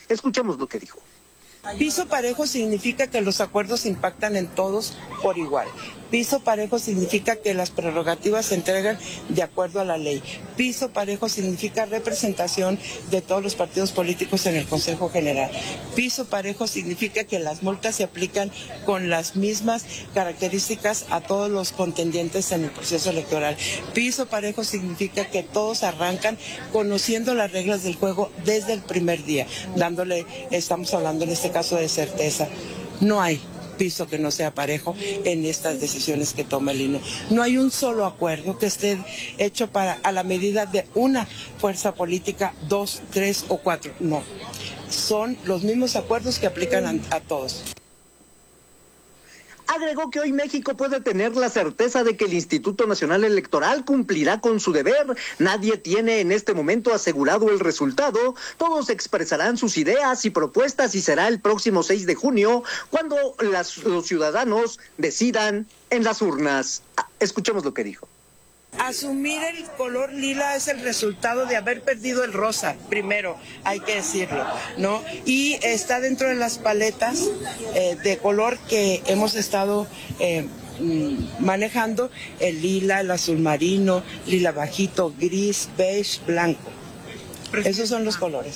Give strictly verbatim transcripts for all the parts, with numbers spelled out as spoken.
Escuchemos lo que dijo. Piso parejo significa que los acuerdos impactan en todos por igual. Piso parejo significa que las prerrogativas se entregan de acuerdo a la ley. Piso parejo significa representación de todos los partidos políticos en el Consejo General. Piso parejo significa que las multas se aplican con las mismas características a todos los contendientes en el proceso electoral. Piso parejo significa que todos arrancan conociendo las reglas del juego desde el primer día, dándole, estamos hablando en este caso de certeza. No hay piso que no sea parejo en estas decisiones que toma el I N E. No hay un solo acuerdo que esté hecho para a la medida de una fuerza política, dos, tres o cuatro. No, son los mismos acuerdos que aplican a, a todos. Agregó que hoy México puede tener la certeza de que el Instituto Nacional Electoral cumplirá con su deber. Nadie tiene en este momento asegurado el resultado. Todos expresarán sus ideas y propuestas y será el próximo seis de junio cuando las, los ciudadanos decidan en las urnas. Escuchemos lo que dijo. Asumir el color lila es el resultado de haber perdido el rosa, primero, hay que decirlo, ¿no? Y está dentro de las paletas eh, de color que hemos estado eh, manejando, el lila, el azul marino, lila bajito, gris, beige, blanco. Esos son los colores.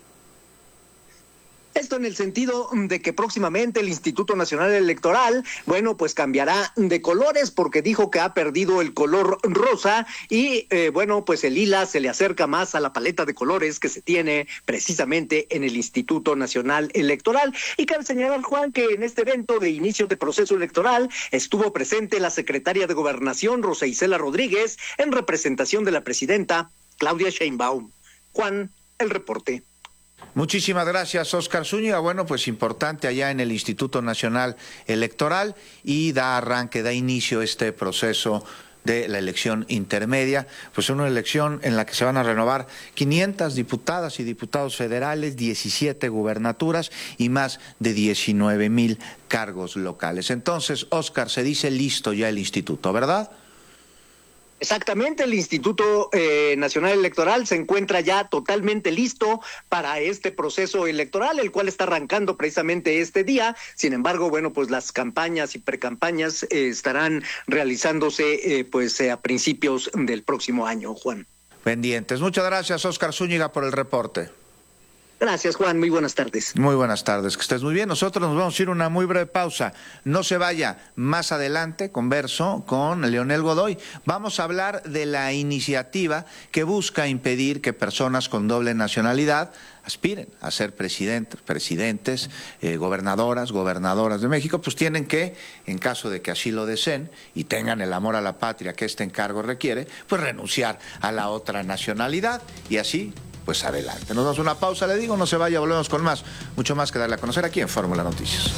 Esto en el sentido de que próximamente el Instituto Nacional Electoral, bueno, pues cambiará de colores porque dijo que ha perdido el color rosa y, eh, bueno, pues el lila se le acerca más a la paleta de colores que se tiene precisamente en el Instituto Nacional Electoral. Y cabe señalar, Juan, que en este evento de inicio de proceso electoral estuvo presente la secretaria de Gobernación, Rosa Isela Rodríguez, en representación de la presidenta Claudia Sheinbaum. Juan, el reporte. Muchísimas gracias, Óscar Zúñiga. Bueno, pues importante allá en el Instituto Nacional Electoral y da arranque, da inicio este proceso de la elección intermedia, pues una elección en la que se van a renovar quinientas diputadas y diputados federales, diecisiete gubernaturas y más de diecinueve mil cargos locales. Entonces, Óscar, se dice listo ya el instituto, ¿verdad? Exactamente, el Instituto eh, Nacional Electoral se encuentra ya totalmente listo para este proceso electoral, el cual está arrancando precisamente este día. Sin embargo, bueno, pues las campañas y precampañas eh, estarán realizándose eh, pues eh, a principios del próximo año, Juan. Pendientes. Muchas gracias, Óscar Zúñiga, por el reporte. Gracias, Juan. Muy buenas tardes. Muy buenas tardes. Que estés muy bien. Nosotros nos vamos a ir a una muy breve pausa. No se vaya. Más adelante converso con Leonel Godoy. Vamos a hablar de la iniciativa que busca impedir que personas con doble nacionalidad aspiren a ser presidentes, presidentes, eh, gobernadoras, gobernadoras de México, pues tienen que, en caso de que así lo deseen y tengan el amor a la patria que este encargo requiere, pues renunciar a la otra nacionalidad y así pues adelante. Nos damos una pausa, le digo, no se vaya, volvemos con más, mucho más que darle a conocer aquí en Fórmula Noticias.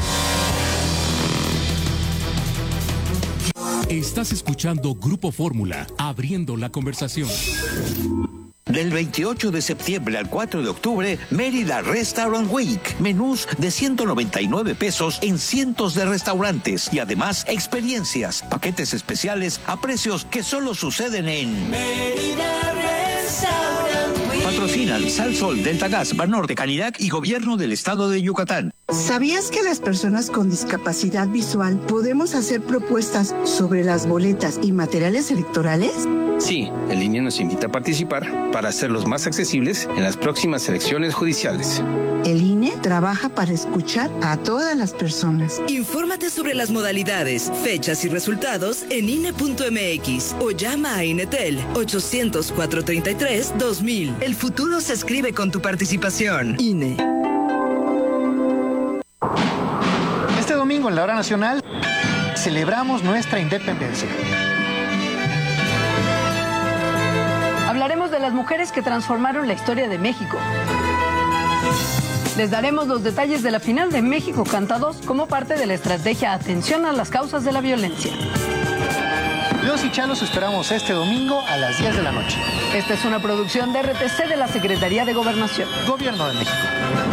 Estás escuchando Grupo Fórmula, abriendo la conversación. Del veintiocho de septiembre al cuatro de octubre, Mérida Restaurant Week. Menús de ciento noventa y nueve pesos en cientos de restaurantes y además experiencias, paquetes especiales a precios que solo suceden en Mérida Restaurant Week. Patrocinan Sal Sol, Delta Gas, Banorte, Canirac y Gobierno del Estado de Yucatán. ¿Sabías que las personas con discapacidad visual podemos hacer propuestas sobre las boletas y materiales electorales? Sí, el I N E nos invita a participar para hacerlos más accesibles en las próximas elecciones judiciales. El I N E trabaja para escuchar a todas las personas. Infórmate sobre las modalidades, fechas y resultados en I N E punto M X o llama a Inetel ochocientos, cuatrocientos treinta y tres, dos mil. El futuro se escribe con tu participación. I N E. Este domingo en la hora nacional celebramos nuestra independencia. Hablaremos de las mujeres que transformaron la historia de México. Les daremos los detalles de la final de México Canta dos como parte de la estrategia Atención a las causas de la violencia. Los y Chalos esperamos este domingo a las diez de la noche. Esta es una producción de R T C de la Secretaría de Gobernación. Gobierno de México.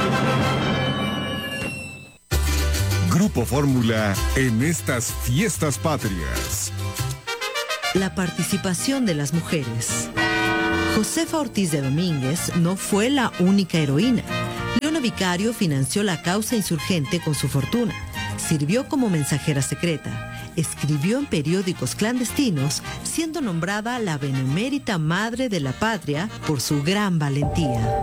Grupo Fórmula en estas fiestas patrias. La participación de las mujeres. Josefa Ortiz de Domínguez no fue la única heroína. Leona vicario financió la causa insurgente con su fortuna, sirvió como mensajera secreta, escribió en periódicos clandestinos, siendo nombrada la benemérita madre de la patria por su gran valentía.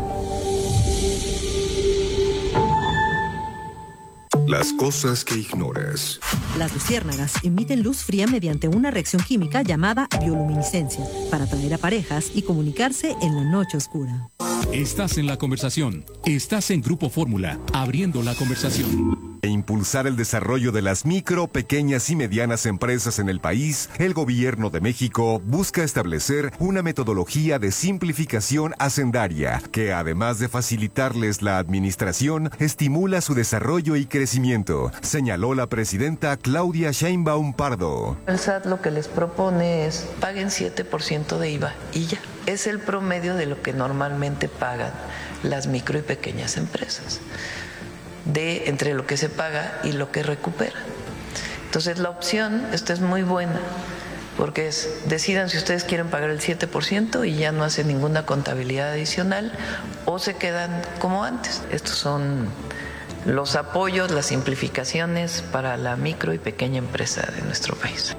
Las cosas que ignoras. Las luciérnagas emiten luz fría mediante una reacción química llamada bioluminiscencia para atraer a parejas y comunicarse en la noche oscura. Estás en la conversación. Estás en Grupo Fórmula, abriendo la conversación. E impulsar el desarrollo de las micro, pequeñas y medianas empresas en el país, el Gobierno de México busca establecer una metodología de simplificación hacendaria que, además de facilitarles la administración, estimula su desarrollo y crecimiento, señaló la presidenta Claudia Sheinbaum Pardo. El S A T lo que les propone es paguen siete por ciento de I V A y ya. Es el promedio de lo que normalmente pagan las micro y pequeñas empresas, de entre lo que se paga y lo que recupera. Entonces la opción, esta es muy buena, porque es, decidan si ustedes quieren pagar el siete por ciento y ya no hacen ninguna contabilidad adicional, o se quedan como antes. Estos son los apoyos, las simplificaciones para la micro y pequeña empresa de nuestro país.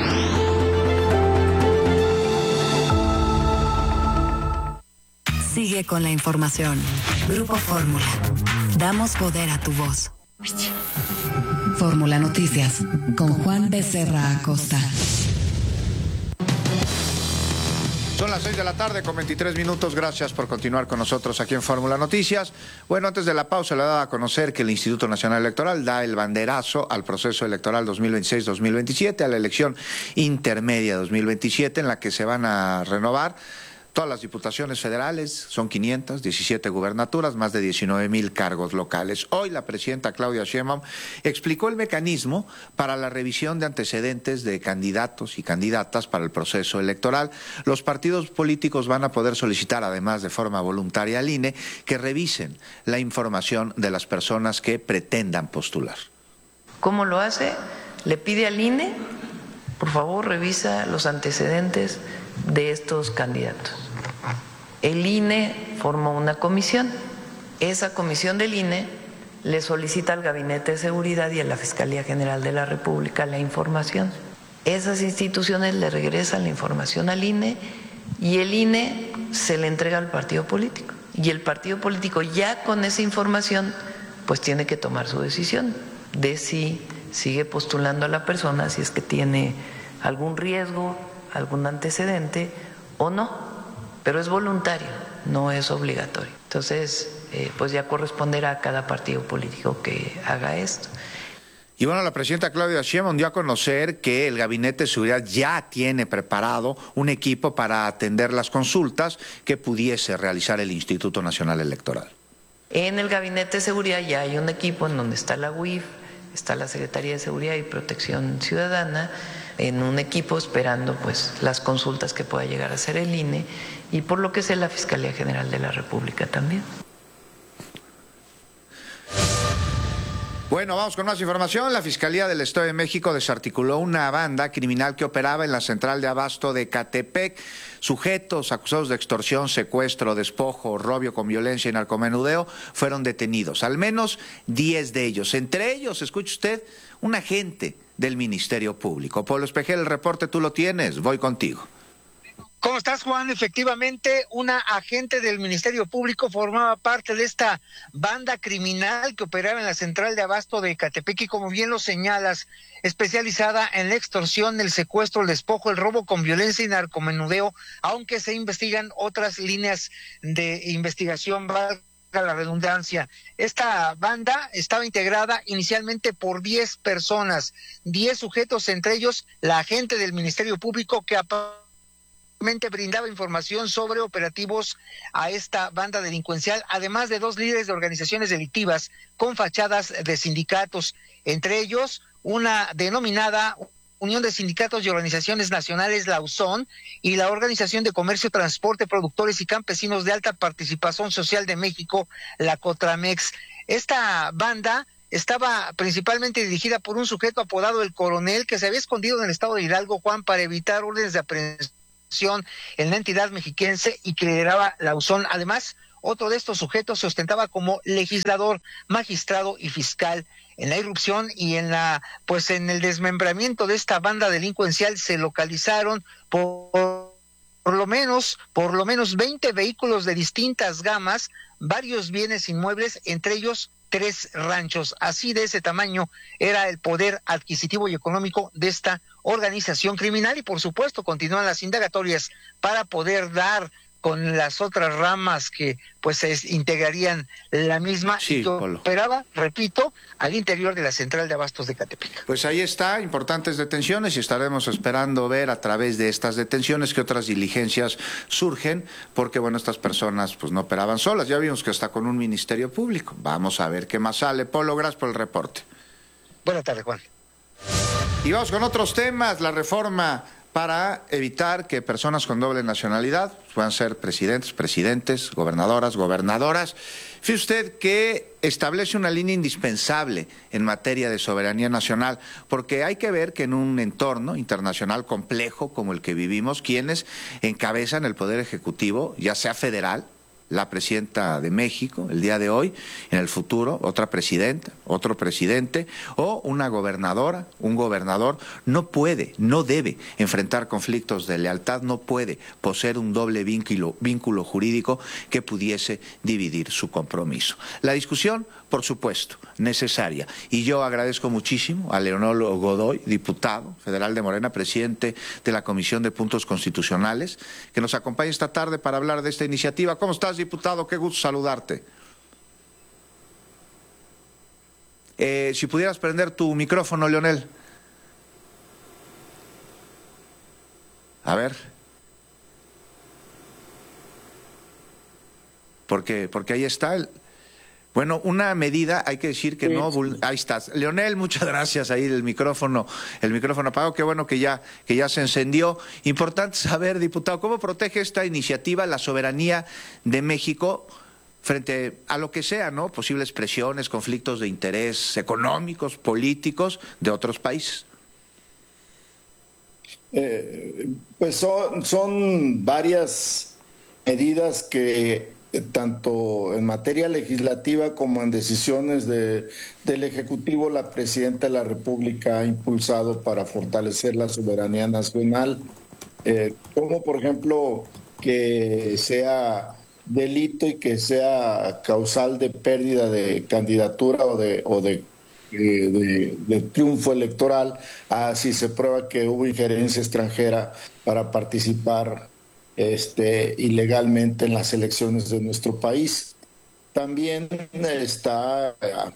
Sigue con la información. Grupo Fórmula. Damos poder a tu voz. Fórmula Noticias con Juan Becerra Acosta. Son las seis de la tarde con veintitrés minutos. Gracias por continuar con nosotros aquí en Fórmula Noticias. Bueno, antes de la pausa le daba a conocer que el Instituto Nacional Electoral da el banderazo al proceso electoral dos mil veintiséis dos mil veintisiete, a la elección intermedia dos mil veintisiete, en la que se van a renovar todas las diputaciones federales, son quinientas, diecisiete gubernaturas, más de diecinueve mil cargos locales. Hoy la presidenta Claudia Sheinbaum explicó el mecanismo para la revisión de antecedentes de candidatos y candidatas para el proceso electoral. Los partidos políticos van a poder solicitar, además de forma voluntaria al I N E, que revisen la información de las personas que pretendan postular. ¿Cómo lo hace? Le pide al I N E, por favor, revisa los antecedentes de estos candidatos. El I N E forma una comisión. Esa comisión del I N E le solicita al Gabinete de Seguridad y a la Fiscalía General de la República la información. Esas instituciones le regresan la información al I N E y el I N E se le entrega al partido político. Y el partido político ya con esa información pues tiene que tomar su decisión de si sigue postulando a la persona, si es que tiene algún riesgo, algún antecedente o no. Pero es voluntario, no es obligatorio. Entonces, eh, pues ya corresponderá a cada partido político que haga esto. Y bueno, la presidenta Claudia Sheinbaum dio a conocer que el Gabinete de Seguridad ya tiene preparado un equipo para atender las consultas que pudiese realizar el Instituto Nacional Electoral. En el Gabinete de Seguridad ya hay un equipo en donde está la U I F, está la Secretaría de Seguridad y Protección Ciudadana, en un equipo esperando pues las consultas que pueda llegar a hacer el I N E y por lo que sé la Fiscalía General de la República también. Bueno, vamos con más información. La Fiscalía del Estado de México desarticuló una banda criminal que operaba en la central de abasto de Ecatepec. Sujetos acusados de extorsión, secuestro, despojo, robio con violencia y narcomenudeo fueron detenidos. Al menos diez de ellos. Entre ellos, escuche usted, un agente del Ministerio Público. Pablo Espejel, el reporte tú lo tienes. Voy contigo. ¿Cómo estás, Juan? Efectivamente, una agente del Ministerio Público formaba parte de esta banda criminal que operaba en la central de abasto de Ecatepec y, como bien lo señalas, especializada en la extorsión, el secuestro, el despojo, el robo con violencia y narcomenudeo, aunque se investigan otras líneas de investigación, valga la redundancia. Esta banda estaba integrada inicialmente por diez personas, diez sujetos, entre ellos la agente del Ministerio Público que brindaba información sobre operativos a esta banda delincuencial, además de dos líderes de organizaciones delictivas con fachadas de sindicatos, entre ellos una denominada Unión de Sindicatos y Organizaciones Nacionales, la U S O N, y la Organización de Comercio, Transporte, Productores y Campesinos de Alta Participación Social de México, la COTRAMEX. Esta banda estaba principalmente dirigida por un sujeto apodado El Coronel, que se había escondido en el estado de Hidalgo, Juan, para evitar órdenes de aprehensión en la entidad mexiquense y que lideraba la U S O N. Además, Otro de estos sujetos se ostentaba como legislador, magistrado y fiscal. En la irrupción y en la, pues en el desmembramiento de esta banda delincuencial se localizaron por, por lo menos, por lo menos veinte vehículos de distintas gamas, varios bienes inmuebles, entre ellos tres ranchos. Así de ese tamaño era el poder adquisitivo y económico de esta organización criminal, y por supuesto continúan las indagatorias para poder dar con las otras ramas que pues se integrarían la misma, sí, y que Polo. operaba, repito, al interior de la central de abastos de Catepec. Pues ahí está, importantes detenciones, y estaremos esperando ver a través de estas detenciones que otras diligencias surgen, porque bueno, estas personas pues no operaban solas, ya vimos que está con un ministerio público. Vamos a ver qué más sale. Polo, gracias por el reporte. Buenas tardes, Juan. Y vamos con otros temas, la reforma para evitar que personas con doble nacionalidad puedan ser presidentes, presidentes, gobernadoras, gobernadoras. Fíjese usted que establece una línea indispensable en materia de soberanía nacional, porque hay que ver que en un entorno internacional complejo como el que vivimos, quienes encabezan el Poder Ejecutivo, ya sea federal, la presidenta de México el día de hoy, en el futuro otra presidenta, otro presidente o una gobernadora, un gobernador, no puede, no debe enfrentar conflictos de lealtad, no puede poseer un doble vínculo, vínculo jurídico que pudiese dividir su compromiso. La discusión, por supuesto, necesaria, y yo agradezco muchísimo a Leonel Godoy, diputado federal de Morena, presidente de la Comisión de Puntos Constitucionales, que nos acompaña esta tarde para hablar de esta iniciativa. ¿Cómo estás, diputado? Qué gusto saludarte. Eh, si pudieras prender tu micrófono, Leonel. A ver. Porque, porque ahí está el... Bueno, una medida, hay que decir que sí, no, sí. Ahí estás. Leonel, muchas gracias, ahí el micrófono, el micrófono apagado, qué bueno que ya, que ya se encendió. Importante saber, diputado, ¿cómo protege esta iniciativa la soberanía de México frente a lo que sea, ¿no? Posibles presiones, conflictos de interés económicos, políticos de otros países? Eh, pues son, son varias medidas que tanto en materia legislativa como en decisiones de, del Ejecutivo, la Presidenta de la República ha impulsado para fortalecer la soberanía nacional, eh, como por ejemplo que sea delito y que sea causal de pérdida de candidatura o de, o de, de, de triunfo electoral, ah, si se prueba que hubo injerencia extranjera para participar Este, ilegalmente en las elecciones de nuestro país. También está la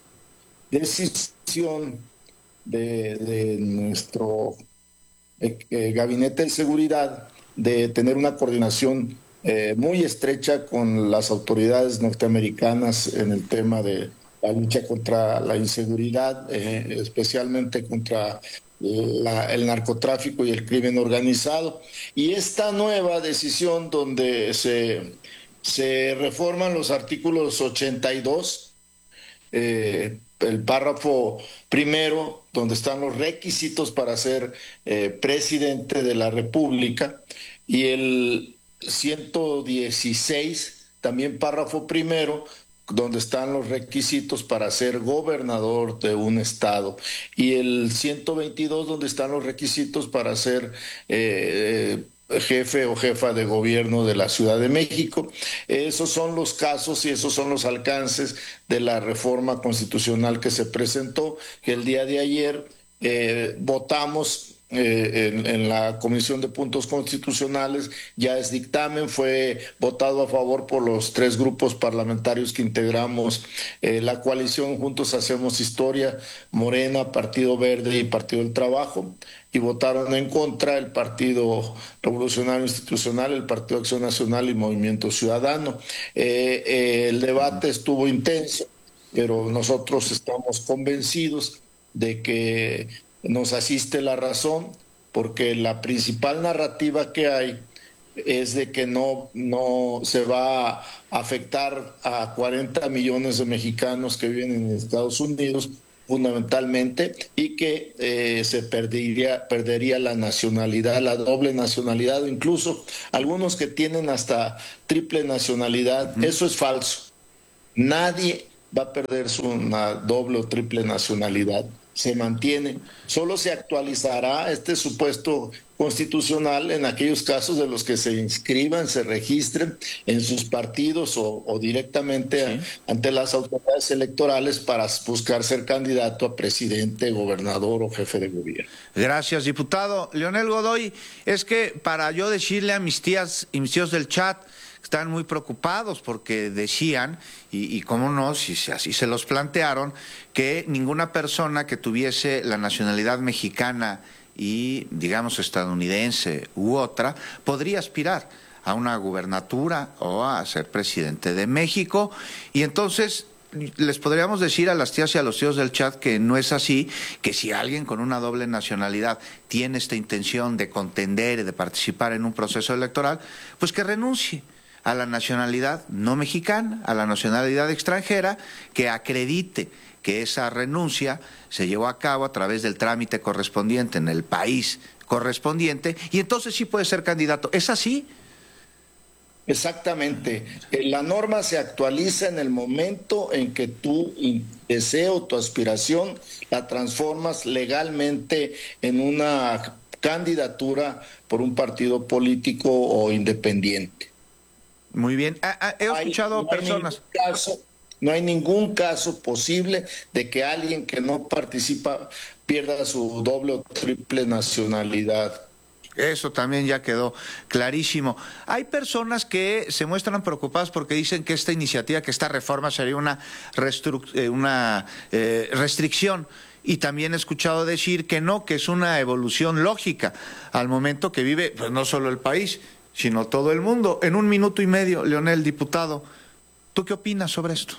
decisión de, de nuestro eh, Gabinete de Seguridad de tener una coordinación eh, muy estrecha con las autoridades norteamericanas en el tema de la lucha contra la inseguridad, eh, especialmente contra La, el narcotráfico y el crimen organizado. Y esta nueva decisión donde se, se reforman los artículos ochenta y dos, eh, el párrafo primero, donde están los requisitos para ser eh, presidente de la República, y el ciento dieciséis, también párrafo primero, donde están los requisitos para ser gobernador de un estado, y el ciento veintidós, donde están los requisitos para ser eh, jefe o jefa de gobierno de la Ciudad de México. Esos son los casos y esos son los alcances de la reforma constitucional que se presentó, que el día de ayer eh, votamos Eh, en, en la Comisión de Puntos Constitucionales. Ya es dictamen, fue votado a favor por los tres grupos parlamentarios que integramos eh, la coalición Juntos Hacemos Historia, Morena, Partido Verde y Partido del Trabajo, y votaron en contra el Partido Revolucionario Institucional, el Partido Acción Nacional y Movimiento Ciudadano. Eh, eh, el debate estuvo intenso, pero nosotros estamos convencidos de que nos asiste la razón, porque la principal narrativa que hay es de que no, no se va a afectar a cuarenta millones de mexicanos que viven en Estados Unidos, fundamentalmente, y que eh, se perdería, perdería la nacionalidad, la doble nacionalidad, o incluso algunos que tienen hasta triple nacionalidad. Uh-huh. Eso es falso. Nadie va a perder su una doble o triple nacionalidad. Se mantiene. Solo se actualizará este supuesto constitucional en aquellos casos de los que se inscriban, se registren en sus partidos o, o directamente sí. a, ante las autoridades electorales para buscar ser candidato a presidente, gobernador o jefe de gobierno. Gracias, diputado. Leonel Godoy, es que para yo decirle a mis tías y mis tíos del chat, están muy preocupados porque decían, y, y cómo no, si así se los plantearon, que ninguna persona que tuviese la nacionalidad mexicana y, digamos, estadounidense u otra, podría aspirar a una gubernatura o a ser presidente de México. Y entonces les podríamos decir a las tías y a los tíos del chat que no es así, que si alguien con una doble nacionalidad tiene esta intención de contender y de participar en un proceso electoral, pues que renuncie a la nacionalidad no mexicana, a la nacionalidad extranjera, que acredite que esa renuncia se llevó a cabo a través del trámite correspondiente en el país correspondiente, y entonces sí puede ser candidato. ¿Es así? Exactamente. La norma se actualiza en el momento en que tu deseo, tu aspiración, la transformas legalmente en una candidatura por un partido político o independiente. Muy bien. Ah, ah, he escuchado hay, no personas. Hay caso, no hay ningún caso posible de que alguien que no participa pierda su doble o triple nacionalidad. Eso también ya quedó clarísimo. Hay personas que se muestran preocupadas porque dicen que esta iniciativa, que esta reforma sería una, eh, una eh, restricción. Y también he escuchado decir que no, que es una evolución lógica al momento que vive, pues no solo el país, sino todo el mundo. En un minuto y medio, Leonel, diputado, ¿tú qué opinas sobre esto?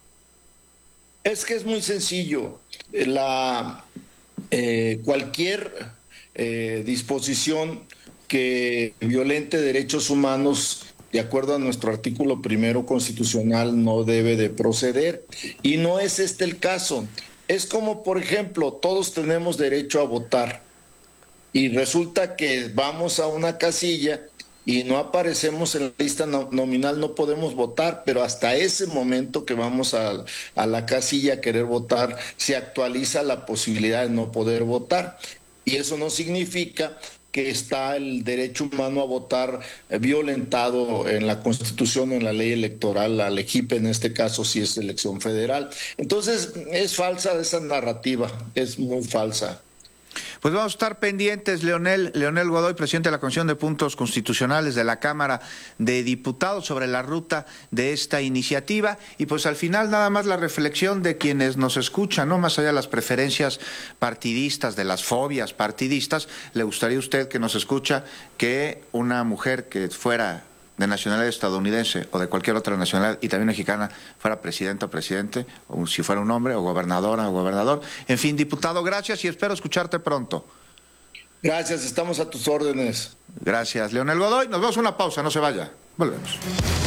Es que es muy sencillo. La, eh, cualquier eh, disposición que violente derechos humanos, de acuerdo a nuestro artículo primero constitucional, no debe de proceder. Y no es este el caso. Es como, por ejemplo, todos tenemos derecho a votar. Y resulta que vamos a una casilla y no aparecemos en la lista no, nominal, no podemos votar, pero hasta ese momento que vamos a, a la casilla a querer votar, se actualiza la posibilidad de no poder votar. Y eso no significa que está el derecho humano a votar violentado en la Constitución o en la ley electoral, la LEGIP en este caso, si es elección federal. Entonces, es falsa esa narrativa, es muy falsa. Pues vamos a estar pendientes, Leonel, Leonel Godoy, presidente de la Comisión de Puntos Constitucionales de la Cámara de Diputados, sobre la ruta de esta iniciativa. Y pues al final nada más la reflexión de quienes nos escuchan, no más allá de las preferencias partidistas, de las fobias partidistas. ¿Le gustaría a usted que nos escucha que una mujer que fuera de nacionalidad estadounidense o de cualquier otra nacionalidad y también mexicana fuera presidenta o presidente, o si fuera un hombre, o gobernadora o gobernador? En fin, diputado, gracias y espero escucharte pronto. Gracias, estamos a tus órdenes. Gracias, Leonel Godoy. Nos vemos una pausa, no se vaya. Volvemos.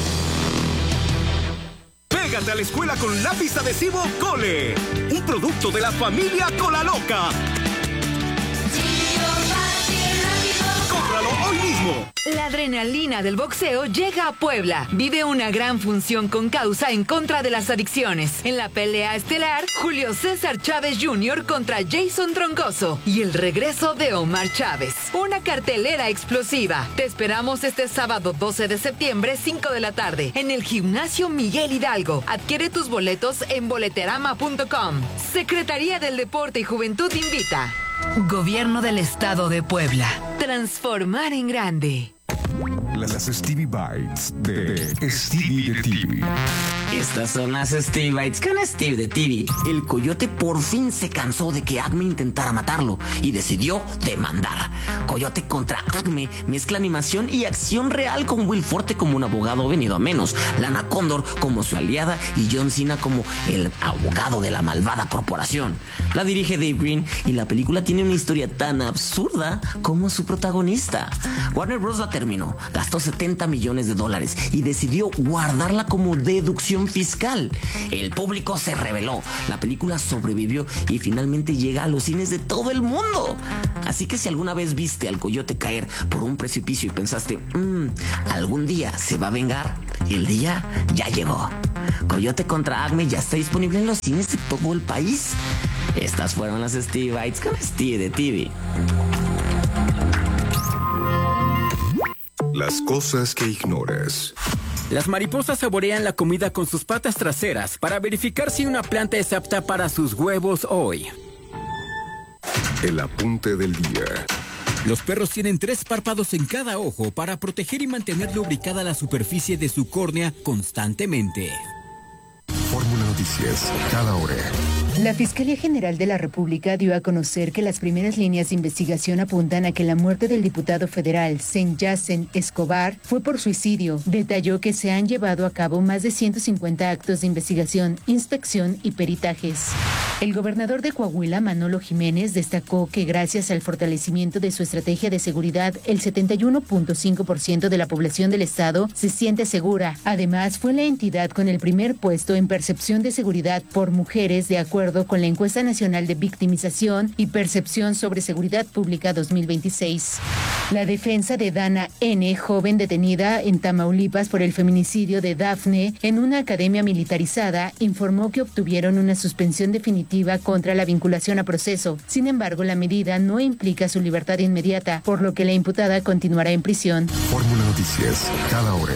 Pégate a la escuela con lápiz adhesivo Cole, un producto de la familia Cola Loca. ¡Cómpralo hoy mismo! La adrenalina del boxeo llega a Puebla. Vive una gran función con causa en contra de las adicciones. En la pelea estelar, Julio César Chávez junior contra Jason Troncoso y el regreso de Omar Chávez. Una cartelera explosiva. Te esperamos este sábado doce de septiembre, cinco de la tarde, en el Gimnasio Miguel Hidalgo. Adquiere tus boletos en boleterama punto com. Secretaría del Deporte y Juventud invita. Gobierno del Estado de Puebla. Transformar en grande. Las Stevie Bites de Stevie de T V. Estas son las Stevie Bites con Steve de T V. El coyote por fin se cansó de que Acme intentara matarlo y decidió demandar. Coyote contra Acme mezcla animación y acción real, con Will Forte como un abogado venido a menos, Lana Condor como su aliada y John Cena como el abogado de la malvada corporación. La dirige Dave Green y la película tiene una historia tan absurda como su protagonista. Warner Bros. La terminó, gastó setenta millones de dólares y decidió guardarla como deducción evasión fiscal. El público se rebeló, la película sobrevivió y finalmente llega a los cines de todo el mundo. Así que si alguna vez viste al coyote caer por un precipicio y pensaste, mmm, algún día se va a vengar, el día ya llegó. Coyote contra Acme ya está disponible en los cines de todo el país. Estas fueron las Steve Bites con Steve de T V. Las cosas que ignoras. Las mariposas saborean la comida con sus patas traseras para verificar si una planta es apta para sus huevos hoy. El apunte del día. Los perros tienen tres párpados en cada ojo para proteger y mantener lubricada la superficie de su córnea constantemente. Fórmula Noticias, cada hora. La Fiscalía General de la República dio a conocer que las primeras líneas de investigación apuntan a que la muerte del diputado federal Sen-Yacen Escobar fue por suicidio. Detalló que se han llevado a cabo más de ciento cincuenta actos de investigación, inspección y peritajes. El gobernador de Coahuila, Manolo Jiménez, destacó que gracias al fortalecimiento de su estrategia de seguridad, el setenta y uno punto cinco por ciento de la población del estado se siente segura. Además, fue la entidad con el primer puesto en percepción de seguridad por mujeres, de acuerdo con la Encuesta Nacional de Victimización y Percepción sobre Seguridad Pública dos mil veintiséis. La defensa de Dana N., joven detenida en Tamaulipas por el feminicidio de Dafne en una academia militarizada, informó que obtuvieron una suspensión definitiva contra la vinculación a proceso. Sin embargo, la medida no implica su libertad inmediata, por lo que la imputada continuará en prisión. Fórmula Noticias, cada hora.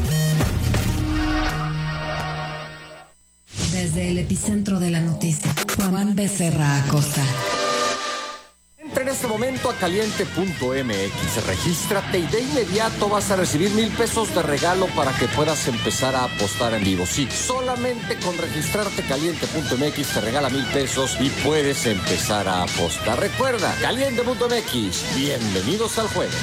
Desde el epicentro de la noticia, Juan Becerra Acosta. Entra en este momento a caliente punto m x, regístrate y de inmediato vas a recibir mil pesos de regalo para que puedas empezar a apostar en vivo. Sí, solamente con registrarte caliente punto m x te regala mil pesos y puedes empezar a apostar. Recuerda, caliente punto m x, bienvenidos al juego.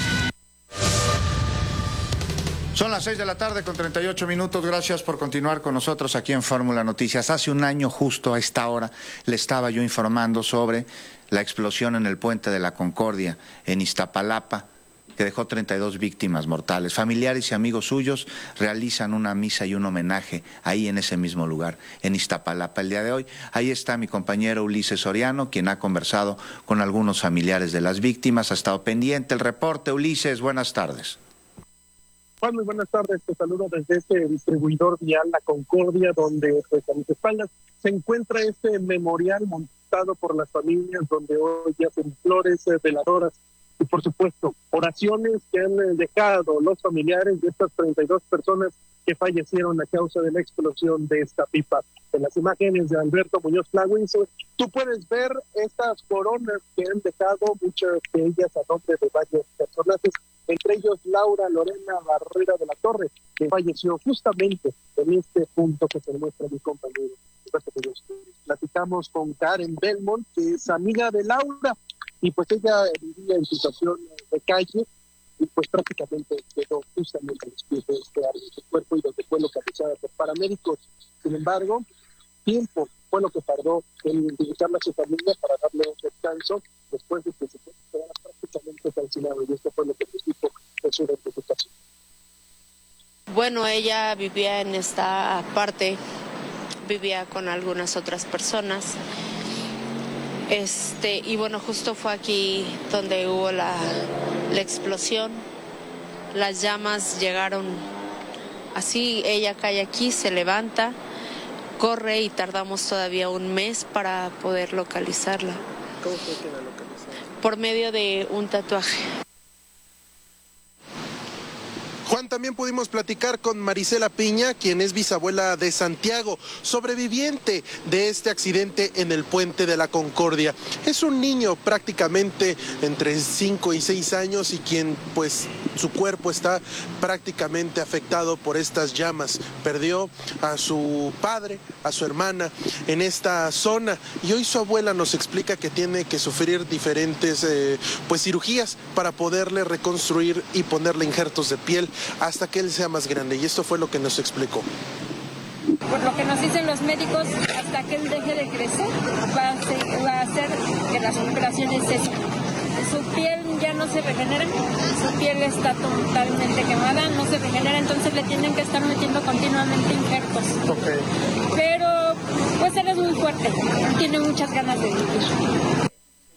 Son las seis de la tarde con treinta y ocho minutos. Gracias por continuar con nosotros aquí en Fórmula Noticias. Hace un año justo a esta hora le estaba yo informando sobre la explosión en el Puente de la Concordia en Iztapalapa, que dejó treinta y dos víctimas mortales. Familiares y amigos suyos realizan una misa y un homenaje ahí en ese mismo lugar, en Iztapalapa, el día de hoy. Ahí está mi compañero Ulises Soriano, quien ha conversado con algunos familiares de las víctimas. Ha estado pendiente el reporte. Ulises, buenas tardes. Juan, muy buenas tardes, te saludo desde este distribuidor vial La Concordia, donde pues, a mis espaldas se encuentra este memorial montado por las familias, donde hoy hacen flores, veladoras y por supuesto oraciones que han dejado los familiares de estas treinta y dos personas que fallecieron a causa de la explosión de esta pipa. En las imágenes de Alberto Muñoz Flowins, tú puedes ver estas coronas que han dejado, muchas de ellas a nombre de varios personajes, entre ellos Laura Lorena Barrera de la Torre, que falleció justamente en este punto que se muestra mi compañero. Platicamos con Karen Belmont, que es amiga de Laura, y pues ella vivía en situación de calle, y pues prácticamente quedó justamente después de este área de cuerpo y donde fue localizada por paramédicos. Sin embargo, tiempo fue lo que tardó en identificarla a su familia para darle un descanso después de que se quedara prácticamente calcinado, y esto fue lo que les dijo de su identificación. Bueno, ella vivía en esta parte, vivía con algunas otras personas. Este, y bueno, justo fue aquí donde hubo la, la explosión. Las llamas llegaron así, ella cae aquí, se levanta, corre y tardamos todavía un mes para poder localizarla. ¿Cómo fue que la localizaron? Por medio de un tatuaje. Juan, también pudimos platicar con Marisela Piña, quien es bisabuela de Santiago, sobreviviente de este accidente en el Puente de la Concordia. Es un niño prácticamente entre cinco y seis años y quien, pues, su cuerpo está prácticamente afectado por estas llamas. Perdió a su padre, a su hermana en esta zona, y hoy su abuela nos explica que tiene que sufrir diferentes eh, pues cirugías para poderle reconstruir y ponerle injertos de piel hasta que él sea más grande, y esto fue lo que nos explicó. Por lo que nos dicen los médicos, hasta que él deje de crecer, va a, ser, va a hacer que las operaciones cesen. su piel ya no se regenera, su piel está totalmente quemada, no se regenera, entonces le tienen que estar metiendo continuamente injertos. Okay. Pero pues él es muy fuerte, tiene muchas ganas de vivir.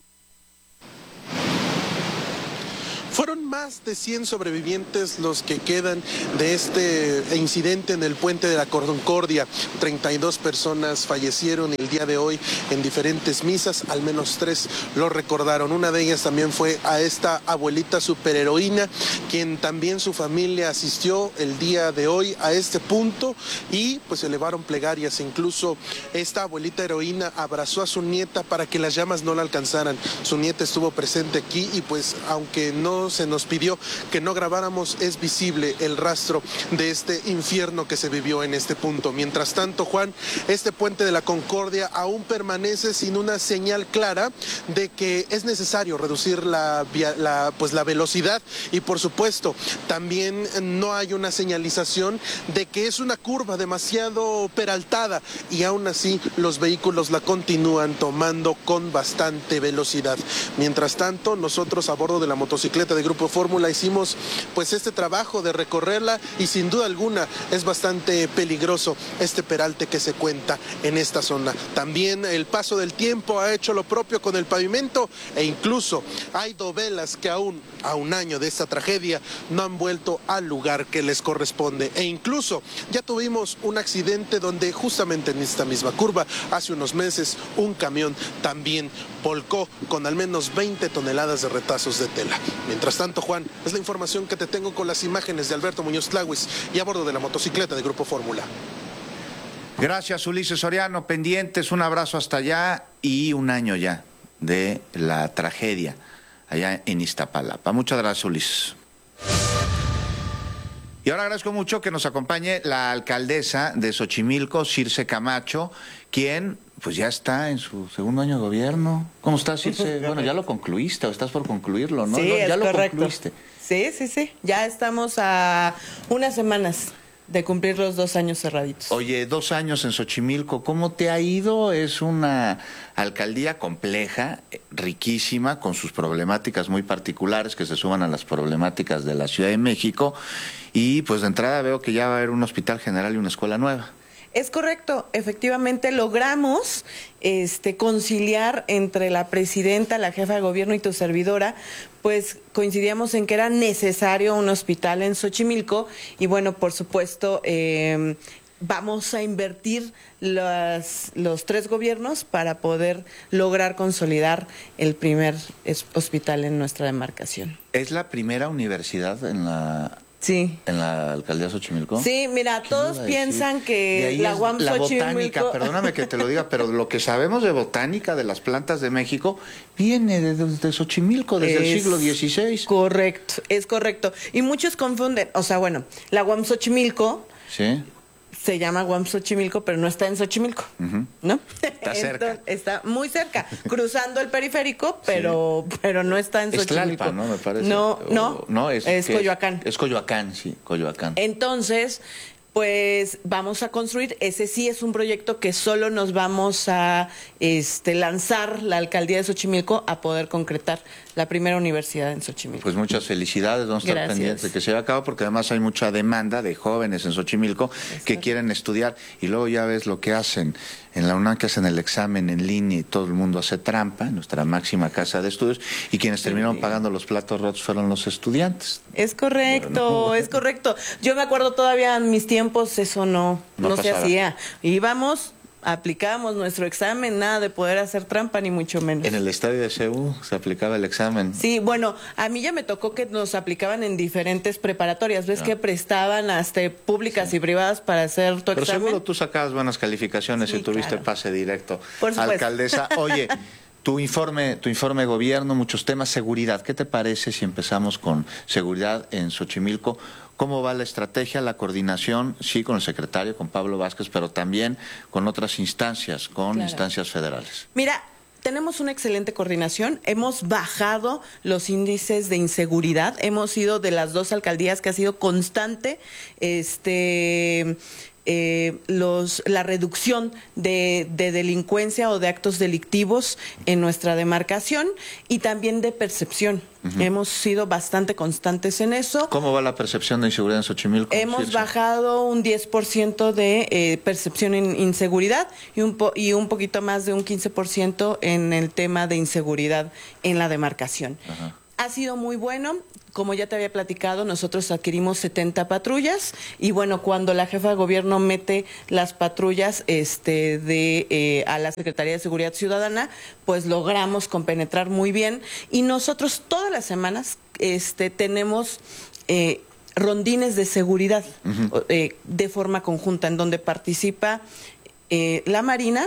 Fueron más de cien sobrevivientes los que quedan de este incidente en el puente de la Concordia. treinta y dos personas fallecieron el día de hoy en diferentes misas, al menos tres lo recordaron. Una de ellas también fue a esta abuelita superheroína, quien también su familia asistió el día de hoy a este punto y pues elevaron plegarias. Incluso esta abuelita heroína abrazó a su nieta para que las llamas no la alcanzaran. Su nieta estuvo presente aquí y pues aunque no se nos pidió que no grabáramos, es visible el rastro de este infierno que se vivió en este punto. Mientras tanto, Juan, este puente de la Concordia aún permanece sin una señal clara de que es necesario reducir la, la, pues, la velocidad y por supuesto también no hay una señalización de que es una curva demasiado peraltada y aún así los vehículos la continúan tomando con bastante velocidad. Mientras tanto, nosotros a bordo de la motocicleta de Grupo Fórmula hicimos pues este trabajo de recorrerla y sin duda alguna es bastante peligroso este peralte que se cuenta en esta zona. También el paso del tiempo ha hecho lo propio con el pavimento e incluso hay dovelas que aún a un año de esta tragedia no han vuelto al lugar que les corresponde e incluso ya tuvimos un accidente donde justamente en esta misma curva hace unos meses un camión también volcó con al menos veinte toneladas de retazos de tela. Mientras tanto, Juan, es la información que te tengo con las imágenes de Alberto Muñoz Tlahuis y a bordo de la motocicleta de Grupo Fórmula. Gracias, Ulises Soriano. Pendientes, un abrazo hasta allá y un año ya de la tragedia allá en Iztapalapa. Muchas gracias, Ulises. Y ahora agradezco mucho que nos acompañe la alcaldesa de Xochimilco, Circe Camacho, quien pues ya está en su segundo año de gobierno. ¿Cómo estás, Circe? Bueno, ya lo concluiste o estás por concluirlo, ¿no? Sí, no, es ya lo correcto. concluiste. Sí, sí, sí. Ya estamos a unas semanas de cumplir los dos años cerraditos. Oye, dos años en Xochimilco, ¿cómo te ha ido? Es una alcaldía compleja, riquísima, con sus problemáticas muy particulares que se suman a las problemáticas de la Ciudad de México. Y pues de entrada veo que ya va a haber un hospital general y una escuela nueva. Es correcto, efectivamente logramos este conciliar entre la presidenta, la jefa de gobierno y tu servidora, pues coincidíamos en que era necesario un hospital en Xochimilco y bueno, por supuesto, eh, vamos a invertir las, los tres gobiernos para poder lograr consolidar el primer hospital en nuestra demarcación. ¿Es la primera universidad en la... Sí. ¿En la alcaldía de Xochimilco? Sí, mira, todos piensan que la U A M la Xochimilco... botánica, perdóname que te lo diga, pero lo que sabemos de botánica de las plantas de México viene de, de, de Xochimilco, desde es el siglo dieciséis. Correcto, es correcto. Y muchos confunden, o sea, bueno, la U A M Xochimilco... Sí. Se llama U A M Xochimilco, pero no está en Xochimilco, uh-huh. ¿no? Está cerca. Entonces, está muy cerca, cruzando el periférico, pero sí. pero no está en Xochimilco. Es Tlalpan, ¿no? Me parece. No, o, no, no es, es Coyoacán. Es, es Coyoacán, sí, Coyoacán. Entonces, pues vamos a construir, ese sí es un proyecto que solo nos vamos a este, lanzar la alcaldía de Xochimilco a poder concretar la primera universidad en Xochimilco. Pues muchas felicidades, vamos a estar Gracias. pendientes de que se lleve a cabo, porque además hay mucha demanda de jóvenes en Xochimilco es que quieren estudiar y luego ya ves lo que hacen en la UNAM, que hacen el examen en línea y todo el mundo hace trampa, nuestra máxima casa de estudios, y quienes terminaron sí. pagando los platos rotos fueron los estudiantes. Es correcto, no. es correcto. Yo me acuerdo todavía en mis tiempos eso no, no, no se hacía. Íbamos... aplicábamos nuestro examen, nada de poder hacer trampa ni mucho menos. En el estadio de C U se aplicaba el examen. Sí, bueno, a mí ya me tocó que nos aplicaban en diferentes preparatorias, ves no. que prestaban hasta públicas sí. y privadas para hacer tu Pero examen. Pero seguro tú sacabas buenas calificaciones sí, y tuviste claro. pase directo. Por supuesto. Alcaldesa, oye, tu informe, tu informe de gobierno, muchos temas, seguridad. ¿Qué te parece si empezamos con seguridad en Xochimilco? ¿Cómo va la estrategia, la coordinación? Sí, con el secretario, con Pablo Vázquez, pero también con otras instancias, con claro. instancias federales. Mira, tenemos una excelente coordinación. Hemos bajado los índices de inseguridad. Hemos sido de las dos alcaldías que ha sido constante este eh, los, la reducción de, de delincuencia o de actos delictivos en nuestra demarcación y también de percepción. Uh-huh. Hemos sido bastante constantes en eso. ¿Cómo va la percepción de inseguridad en Xochimilco? Hemos sí, bajado un diez por ciento de eh, percepción en inseguridad y un, po y un poquito más de un quince por ciento en el tema de inseguridad en la demarcación. Uh-huh. Ha sido muy bueno. Como ya te había platicado, nosotros adquirimos setenta patrullas y bueno, cuando la jefa de gobierno mete las patrullas este, de, eh, a la Secretaría de Seguridad Ciudadana, pues logramos compenetrar muy bien y nosotros todas las semanas este, tenemos eh, rondines de seguridad uh-huh. eh, de forma conjunta en donde participa eh, la Marina,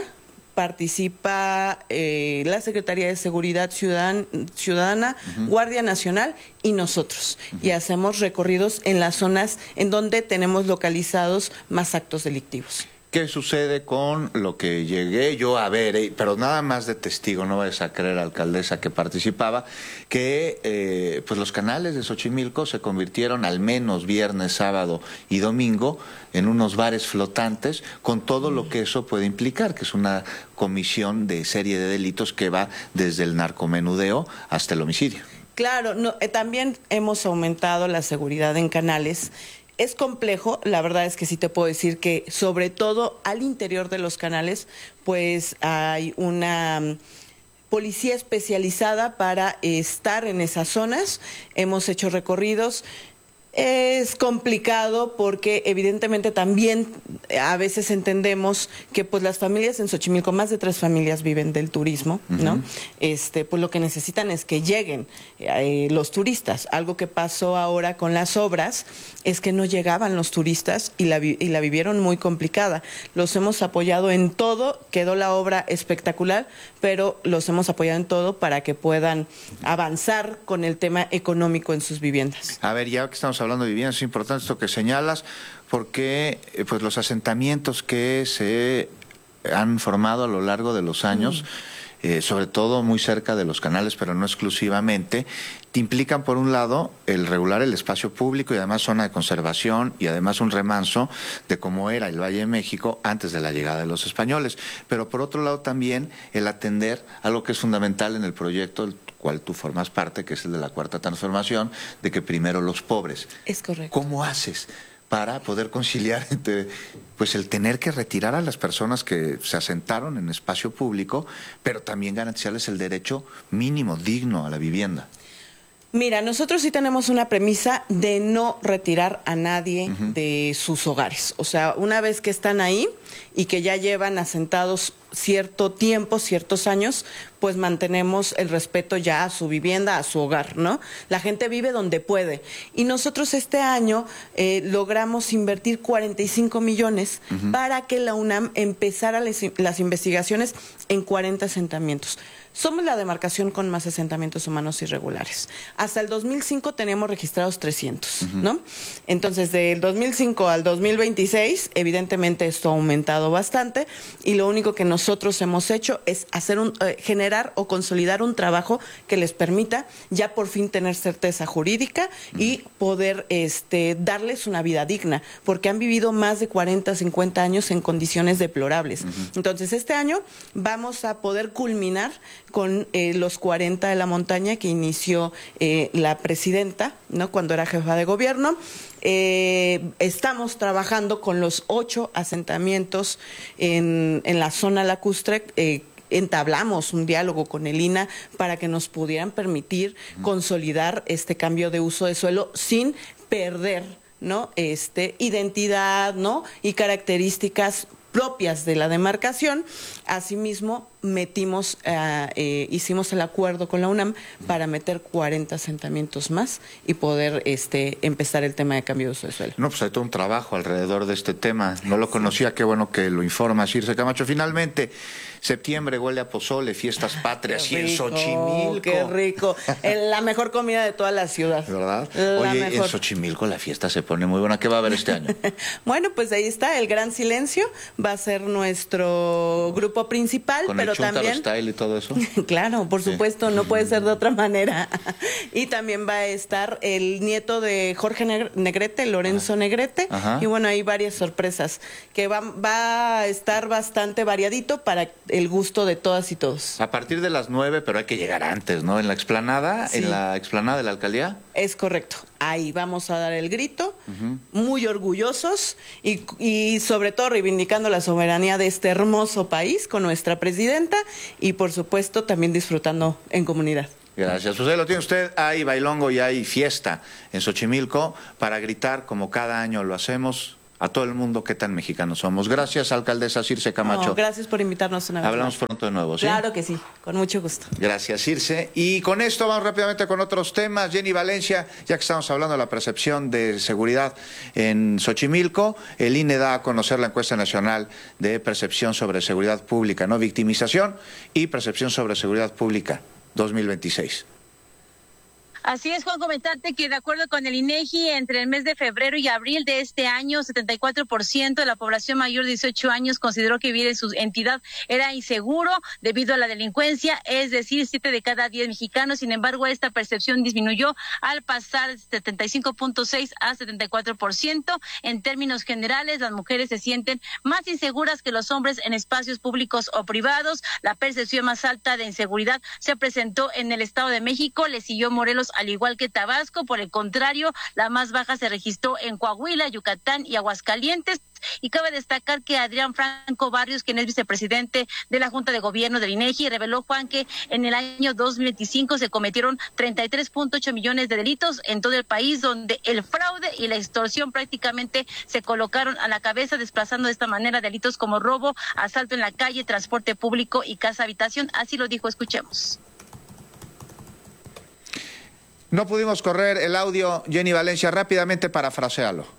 participa eh, la Secretaría de Seguridad Ciudadan Ciudadana, uh-huh. Guardia Nacional y nosotros. Uh-huh. Y hacemos recorridos en las zonas en donde tenemos localizados más actos delictivos. ¿Qué sucede con lo que llegué yo a ver, eh, pero nada más de testigo, no vayas a creer, alcaldesa, que participaba, que eh, pues los canales de Xochimilco se convirtieron al menos viernes, sábado y domingo en unos bares flotantes con todo lo que eso puede implicar, que es una comisión de serie de delitos que va desde el narcomenudeo hasta el homicidio? Claro, no, eh, también hemos aumentado la seguridad en canales. Es complejo, la verdad es que sí te puedo decir que sobre todo al interior de los canales, pues hay una um, policía especializada para estar en esas zonas. Hemos hecho recorridos. Es complicado porque evidentemente también a veces entendemos que pues las familias en Xochimilco, más de tres familias viven del turismo, uh-huh. ¿no? Este, pues lo que necesitan es que lleguen eh, los turistas. Algo que pasó ahora con las obras es que no llegaban los turistas y la, y la vivieron muy complicada. Los hemos apoyado en todo, quedó la obra espectacular, pero los hemos apoyado en todo para que puedan avanzar con el tema económico en sus viviendas. A ver, ya que estamos hablando de viviendas, es importante esto que señalas, porque pues los asentamientos que se han formado a lo largo de los años, mm. eh, sobre todo muy cerca de los canales, pero no exclusivamente, te implican por un lado el regular el espacio público y además zona de conservación y además un remanso de cómo era el Valle de México antes de la llegada de los españoles, pero por otro lado también el atender algo que es fundamental en el proyecto del cual tú formas parte, que es el de la Cuarta Transformación, de que primero los pobres. Es correcto. ¿Cómo haces para poder conciliar entre pues el tener que retirar a las personas que se asentaron en espacio público, pero también garantizarles el derecho mínimo, digno a la vivienda? Mira, nosotros sí tenemos una premisa de no retirar a nadie uh-huh. de sus hogares. O sea, una vez que están ahí y que ya llevan asentados cierto tiempo, ciertos años, pues mantenemos el respeto ya a su vivienda, a su hogar, ¿no? La gente vive donde puede. Y nosotros este año eh, logramos invertir cuarenta y cinco millones uh-huh. para que la UNAM empezara les, las investigaciones en cuarenta asentamientos. Somos la demarcación con más asentamientos humanos irregulares. Hasta el dos mil cinco teníamos registrados trescientos, uh-huh. ¿no? Entonces, del dos mil cinco al dos mil veintiséis, evidentemente esto ha aumentado bastante y lo único que nosotros hemos hecho es hacer un, eh, generar o consolidar un trabajo que les permita ya por fin tener certeza jurídica uh-huh. y poder este, darles una vida digna, porque han vivido más de cuarenta, cincuenta años en condiciones deplorables. Uh-huh. Entonces, este año vamos a poder culminar con eh, los cuarenta de la montaña que inició eh, la presidenta, ¿no? Cuando era jefa de gobierno. Eh, estamos trabajando con los ocho asentamientos en, en la zona lacustre. Eh, entablamos un diálogo con el I N A para que nos pudieran permitir consolidar este cambio de uso de suelo sin perder, ¿no? Este, identidad, ¿no? Y características propias de la demarcación. Asimismo, metimos, uh, eh, hicimos el acuerdo con la UNAM para meter cuarenta asentamientos más y poder este, empezar el tema de cambio de uso de suelo. No, pues hay todo un trabajo alrededor de este tema. No lo conocía, qué bueno que lo informa Circe Camacho. Finalmente, Septiembre huele a pozole, fiestas patrias Qué y en rico, Xochimilco. Qué rico. Eh, La mejor comida de toda la ciudad. ¿Verdad? La Oye, mejor. en Xochimilco la fiesta se pone muy buena. ¿Qué va a haber este año? Bueno, pues ahí está, El Gran Silencio va a ser nuestro grupo principal, ¿Con pero el Chuntaro también... Style y todo eso? Claro, por supuesto, no puede ser de otra manera. Y también va a estar el nieto de Jorge Negr- Negrete, Lorenzo Negrete, Ajá. y bueno, hay varias sorpresas que va, va a estar bastante variadito para el gusto de todas y todos. A partir de las nueve, pero hay que llegar antes, ¿no? En la explanada, Sí. en la explanada de la alcaldía. Es correcto, ahí vamos a dar el grito, muy orgullosos y, y sobre todo reivindicando la soberanía de este hermoso país con nuestra presidenta y por supuesto también disfrutando en comunidad. Gracias. Usted lo tiene usted, hay bailongo y hay fiesta en Xochimilco para gritar como cada año lo hacemos a todo el mundo qué tan mexicanos somos. Gracias, alcaldesa Circe Camacho. No, gracias por invitarnos una vez Hablamos más. pronto de nuevo, ¿sí? Claro que sí, con mucho gusto. Gracias, Circe. Y con esto vamos rápidamente con otros temas. Jenny Valencia, ya que estamos hablando de la percepción de seguridad en Xochimilco, el I N E da a conocer la encuesta nacional de percepción sobre seguridad pública, no victimización, y percepción sobre seguridad pública dos mil veintiséis. Así es, Juan, comentarte que de acuerdo con el INEGI, entre el mes de febrero y abril de este año, setenta y cuatro por ciento de la población mayor de dieciocho años consideró que vivir en su entidad era inseguro debido a la delincuencia, es decir, siete de cada diez mexicanos. Sin embargo, esta percepción disminuyó al pasar de setenta y cinco punto seis a setenta y cuatro por ciento. En términos generales, las mujeres se sienten más inseguras que los hombres en espacios públicos o privados. La percepción más alta de inseguridad se presentó en el Estado de México, le siguió Morelos, al igual que Tabasco. Por el contrario, la más baja se registró en Coahuila, Yucatán y Aguascalientes. Y cabe destacar que Adrián Franco Barrios, quien es vicepresidente de la Junta de Gobierno del INEGI, reveló, Juan, que en el año dos mil veinticinco se cometieron treinta y tres punto ocho millones de delitos en todo el país, donde el fraude y la extorsión prácticamente se colocaron a la cabeza, desplazando de esta manera delitos como robo, asalto en la calle, transporte público y casa habitación. Así lo dijo, escuchemos. No pudimos correr el audio, Jenny Valencia, rápidamente parafrasealo.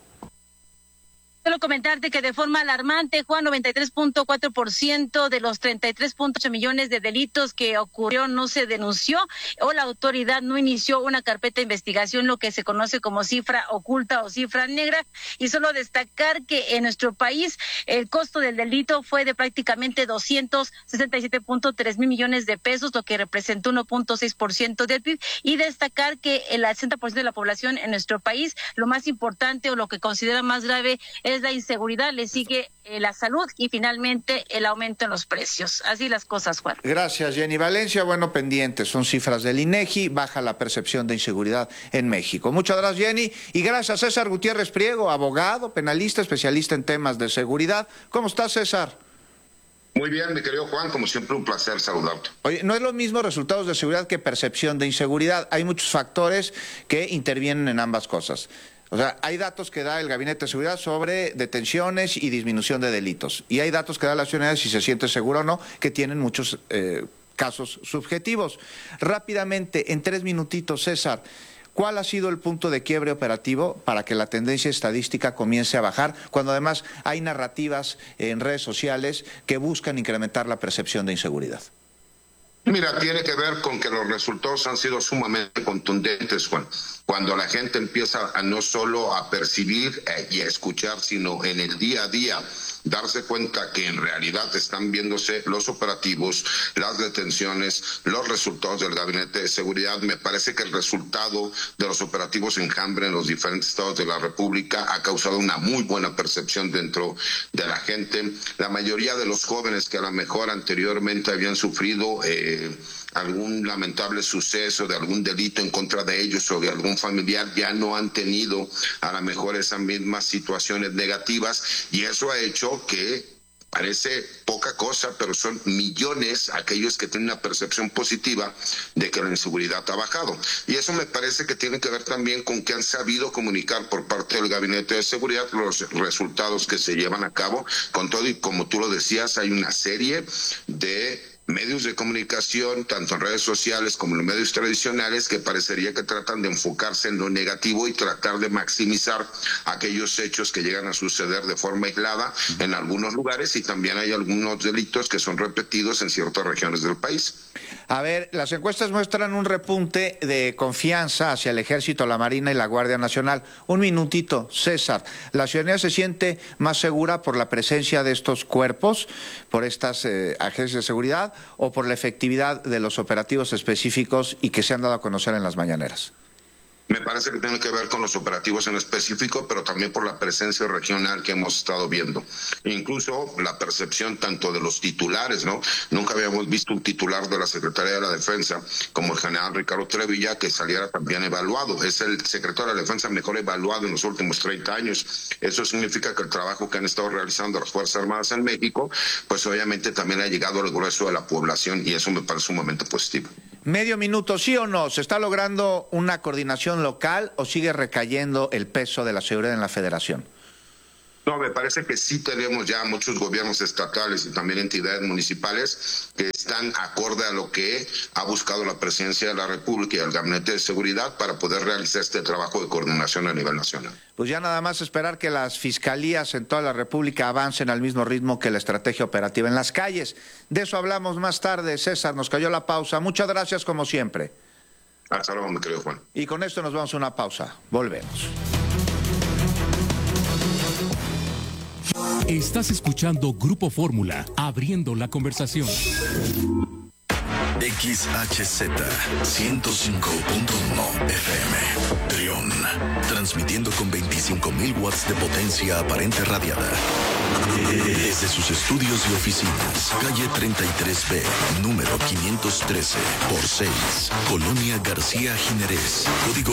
Quiero comentarte que de forma alarmante, Juan, noventa y tres punto cuatro por ciento de los treinta y tres punto ocho millones de delitos que ocurrió no se denunció o la autoridad no inició una carpeta de investigación, lo que se conoce como cifra oculta o cifra negra. Y solo destacar que en nuestro país el costo del delito fue de prácticamente doscientos sesenta y siete punto tres mil millones de pesos, lo que representó uno punto seis por ciento del P I B. Y destacar que el sesenta por ciento de la población en nuestro país, lo más importante o lo que considera más grave es la inseguridad, le sigue eh, la salud y finalmente el aumento en los precios. Así las cosas, Juan. Gracias, Jenny Valencia. Bueno, pendientes, son cifras del INEGI, baja la percepción de inseguridad en México. Muchas gracias, Jenny, y gracias César Gutiérrez Priego, abogado, penalista, especialista en temas de seguridad. ¿Cómo estás, César? Muy bien, mi querido Juan, como siempre un placer saludarte. Oye, no es lo mismo resultados de seguridad que percepción de inseguridad. Hay muchos factores que intervienen en ambas cosas. O sea, hay datos que da el Gabinete de Seguridad sobre detenciones y disminución de delitos. Y hay datos que da la ciudadanía si se siente seguro o no, que tienen muchos eh, casos subjetivos. Rápidamente, en tres minutitos, César, ¿cuál ha sido el punto de quiebre operativo para que la tendencia estadística comience a bajar, cuando además hay narrativas en redes sociales que buscan incrementar la percepción de inseguridad? Mira, tiene que ver con que los resultados han sido sumamente contundentes, Juan. Cuando la gente empieza a no solo a percibir eh, y a escuchar, sino en el día a día, darse cuenta que en realidad están viéndose los operativos, las detenciones, los resultados del Gabinete de Seguridad. Me parece que el resultado de los operativos Enjambre en los diferentes estados de la República ha causado una muy buena percepción dentro de la gente. La mayoría de los jóvenes que a lo mejor anteriormente habían sufrido eh, algún lamentable suceso de algún delito en contra de ellos o de algún familiar, ya no han tenido a lo mejor esas mismas situaciones negativas, y eso ha hecho que parece poca cosa, pero son millones aquellos que tienen una percepción positiva de que la inseguridad ha bajado. Y eso me parece que tiene que ver también con que han sabido comunicar por parte del Gabinete de Seguridad los resultados que se llevan a cabo. Con todo, y como tú lo decías, hay una serie de medios de comunicación, tanto en redes sociales como en los medios tradicionales, que parecería que tratan de enfocarse en lo negativo y tratar de maximizar aquellos hechos que llegan a suceder de forma aislada en algunos lugares, y también hay algunos delitos que son repetidos en ciertas regiones del país. A ver, las encuestas muestran un repunte de confianza hacia el Ejército, la Marina y la Guardia Nacional. Un minutito, César. ¿La ciudadanía se siente más segura por la presencia de estos cuerpos, por estas eh, agencias de seguridad, o por la efectividad de los operativos específicos y que se han dado a conocer en las mañaneras? Me parece que tiene que ver con los operativos en específico, pero también por la presencia regional que hemos estado viendo. Incluso la percepción tanto de los titulares, ¿no? Nunca habíamos visto un titular de la Secretaría de la Defensa como el general Ricardo Trevilla que saliera también evaluado. Es el secretario de la Defensa mejor evaluado en los últimos treinta años. Eso significa que el trabajo que han estado realizando las Fuerzas Armadas en México, pues obviamente también ha llegado al grueso de la población, y eso me parece sumamente positivo. Medio minuto, ¿sí o no? ¿Se está logrando una coordinación local o sigue recayendo el peso de la seguridad en la Federación? No, me parece que sí tenemos ya muchos gobiernos estatales y también entidades municipales que están acorde a lo que ha buscado la Presidencia de la República y el Gabinete de Seguridad para poder realizar este trabajo de coordinación a nivel nacional. Pues ya nada más esperar que las fiscalías en toda la República avancen al mismo ritmo que la estrategia operativa en las calles. De eso hablamos más tarde. César, nos cayó la pausa. Muchas gracias como siempre. Hasta luego, mi querido Juan. Y con esto nos vamos a una pausa. Volvemos. Estás escuchando Grupo Fórmula, abriendo la conversación. X H Z ciento cinco punto uno F M, Trión, transmitiendo con veinticinco mil watts de potencia aparente radiada. Desde sus estudios y oficinas, calle treinta y tres B, número quinientos trece por seis, Colonia García Jiménez, código